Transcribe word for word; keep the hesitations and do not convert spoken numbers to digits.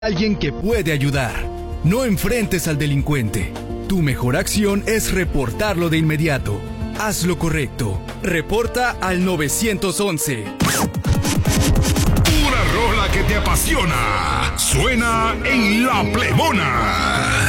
Alguien que puede ayudar. No enfrentes al delincuente. Tu mejor acción es reportarlo de inmediato. Haz lo correcto. Reporta al nueve once. Una rola que te apasiona. Suena en La Plebona.